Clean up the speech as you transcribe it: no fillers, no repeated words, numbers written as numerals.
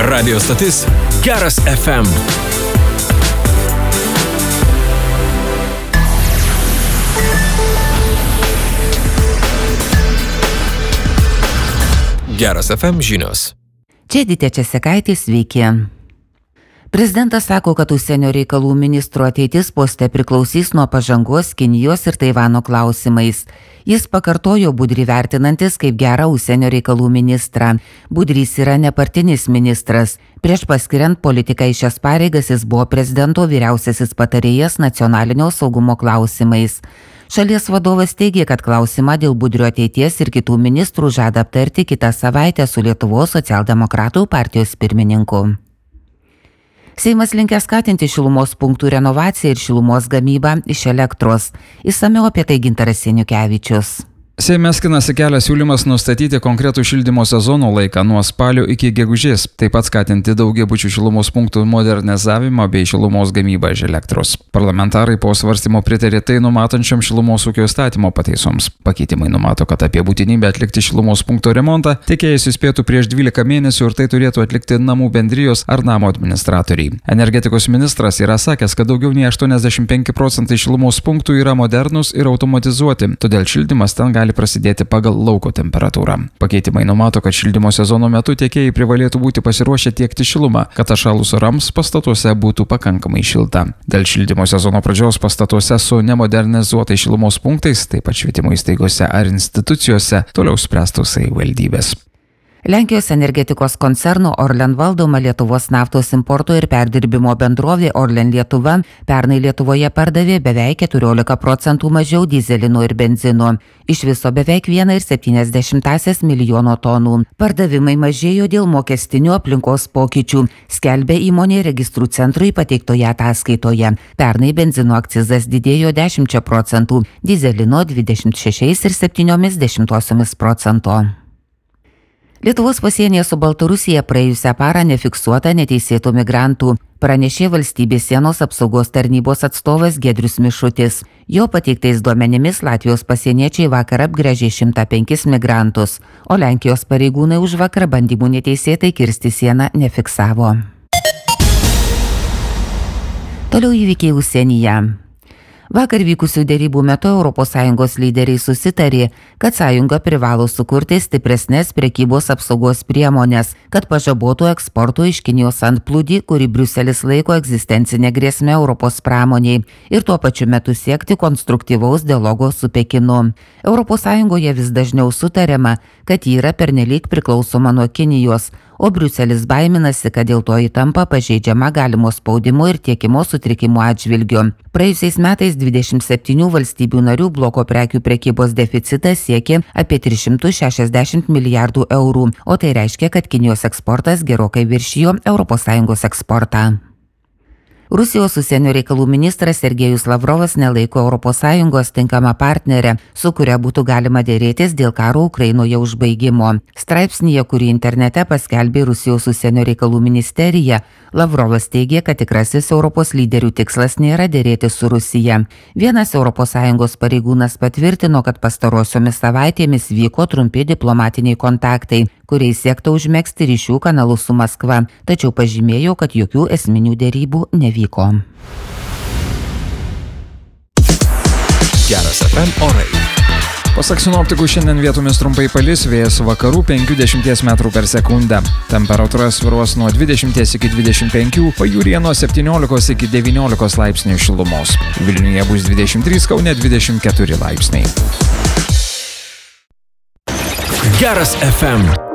Radio stotis Geras FM. Geras FM žinios. Čia Edita Česekaitė, sveiki. Prezidentas sako, kad užsienio reikalų ministro ateitis poste priklausys nuo pažangos Kinijos ir Taivano klausimais. Jis pakartojo Budrį vertinantis kaip gerą užsienio reikalų ministrą. Budrys yra nepartinis ministras. Prieš paskiriant politiką į šias pareigas jis buvo prezidento vyriausiasis patarėjas nacionalinio saugumo klausimais. Šalies vadovas teigė, kad klausimą dėl Budrio ateities ir kitų ministrų žada aptarti kitą savaitę su Lietuvos socialdemokratų partijos pirmininku. Seimas linkęs skatinti šilumos punktų renovaciją ir šilumos gamybą iš elektros. Išsamiau apie tai Gintaras Seniukevičius. Seime skinasi kelias siūlymas nustatyti konkretų šildymo sezono laiką nuo spalio iki gegužės, taip pat skatinti daugiabučių šilumos punktų modernizavimą bei šilumos gamybą iš elektros. Parlamentarai po svarstymo pritarė tai numatančiam šilumos ūkio įstatymo pataisoms. Pakeitimai numato, kad apie būtinybę atlikti šilumos punkto remontą tiekėjas įspėtų prieš 12 mėnesių ir tai turėtų atlikti namų bendrijos ar namo administratoriai. Energetikos ministras yra sakęs, kad daugiau nei 85% šilumos punktų yra modernus ir automatizuoti, todėl šildymas ten gali prasidėti pagal lauko temperatūrą. Pakeitimai numato, kad šildymo sezono metu tiekėjai privalėtų būti pasiruošę tiekti šilumą, kad atšalus orams pastatuose būtų pakankamai šilta. Dėl šildymo sezono pradžios pastatuose su nemodernizuotais šilumos punktais, taip pat švietimo įstaigose ar institucijose, toliau spręstų savivaldybės. Lenkijos energetikos koncerno Orlen valdoma Lietuvos naftos importo ir perdirbimo bendrovė Orlen Lietuva pernai Lietuvoje pardavė beveik 14% mažiau dyzelino ir benzino. Iš viso beveik 1,7 milijono tonų. Pardavimai mažėjo dėl mokestinių aplinkos pokyčių, skelbė įmonė registrų centrui pateiktoje ataskaitoje. Pernai benzino akcizas didėjo 10%, dyzelino 26,7%. Lietuvos pasienyje su Baltarusija praėjusią parą nefiksuota neteisėtų migrantų, pranešė valstybės sienos apsaugos tarnybos atstovas Giedrius Mišutis. Jo pateiktais duomenimis Latvijos pasieniečiai vakar apgręžė 105 migrantus, o Lenkijos pareigūnai už vakar bandymų neteisėtai kirsti sieną nefiksavo. Toliau įvykiai užsienyje. Vakar vykusių derybų metu ES lyderiai susitarė, kad sąjunga privalo sukurti stipresnės prekybos apsaugos priemonės, kad pažabotų eksporto iš Kinijos antplūdį, kurį Briuselis laiko egzistencinė grėsmė Europos pramoniai, ir tuo pačiu metu siekti konstruktyvaus dialogo su Pekinu. ES vis dažniau sutariama, kad ji yra pernelyg priklausoma nuo Kinijos, o Briuselis baiminasi, kad dėl to įtampa pažeidžiama galimo spaudimo ir tiekimo sutrikimų atžvilgiu. Praėjusiais metais 27 valstybių narių bloko prekių prekybos deficitas siekė apie 360 milijardų eurų, o tai reiškia, kad Kinijos eksportas gerokai viršijo ES eksportą. Rusijos užsienio reikalų ministras Sergejus Lavrovas nelaiko ES tinkama partnerė, su kuria būtų galima dėrėtis dėl karo Ukrainoje užbaigimo. Straipsnyje, kurį internete paskelbė Rusijos užsienio reikalų ministerija, Lavrovas teigė, kad tikrasis Europos lyderių tikslas nėra dėrėti su Rusija. Vienas ES pareigūnas patvirtino, kad pastarosiomis savaitėmis vyko trumpi diplomatiniai kontaktai, kuriais siekta užmegzti ryšių kanalus su Maskva, tačiau pažymėjo, kad jokių esminių derybų nevyko. Geras FM orai. Pasak sinoptikų, šiandien vietomis trumpai palis, vėjas vakarų 50 metrų per sekundę. Temperatūra svyruos nuo 20 iki 25, pajūryje nuo 17 iki 19 laipsnių šilumos. Vilniuje bus 23, Kaune 24 laipsniai. Geras FM.